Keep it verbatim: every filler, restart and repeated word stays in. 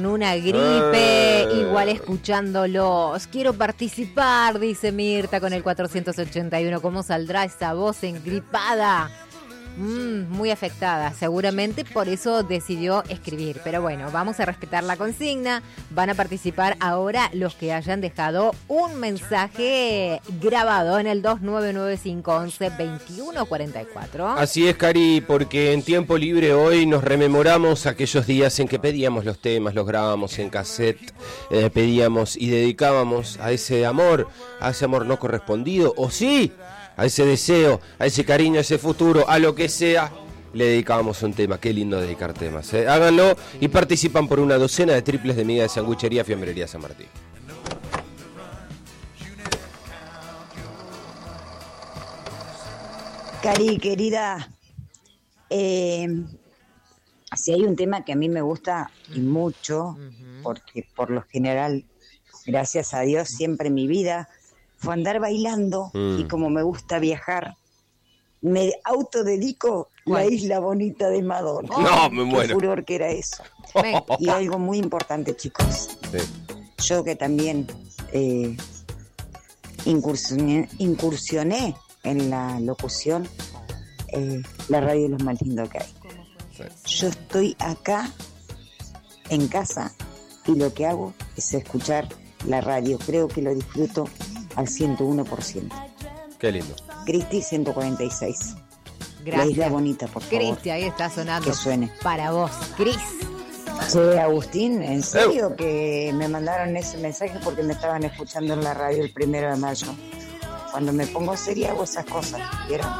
Una gripe, eh. igual escuchándolos. Quiero participar, dice Mirta con el cuatrocientos ochenta y uno. ¿Cómo saldrá esa voz engripada? Mm, muy afectada, seguramente por eso decidió escribir. Pero bueno, vamos a respetar la consigna. Van a participar ahora los que hayan dejado un mensaje grabado en el dos nueve nueve cinco once veintiuno cuarenta y cuatro. Así es, Cari, porque en tiempo libre hoy nos rememoramos aquellos días en que pedíamos los temas, los grabábamos en cassette, eh, pedíamos y dedicábamos a ese amor, a ese amor no correspondido, o sí, a ese deseo, a ese cariño, a ese futuro, a lo que sea, le dedicábamos un tema. Qué lindo dedicar temas, ¿eh? Háganlo y participan por una docena de triples de medida de Sanguchería Fiambrería San Martín. Cari, querida, eh, si hay un tema que a mí me gusta y mucho, uh-huh. porque por lo general, gracias a Dios, siempre en mi vida fue andar bailando, mm. y como me gusta viajar, me autodedico La Isla Bonita de Madonna. No, me muero. Qué furor que era eso. Y algo muy importante, chicos. Sí. Yo que también eh, incursioné, incursioné en la locución, eh, la radio es lo más lindo que hay. Sí. Yo estoy acá, en casa, y lo que hago es escuchar la radio. Creo que lo disfruto al ciento uno por ciento. Qué lindo. Cristi ciento cuarenta y seis. Gracias. La Isla Bonita, por favor. Cristi, ahí está sonando. Que suene. Para vos, Cris. Che, Agustín, ¿en serio que me mandaron ese mensaje porque me estaban escuchando en la radio el primero de mayo? Cuando me pongo seria hago esas cosas, ¿vieron?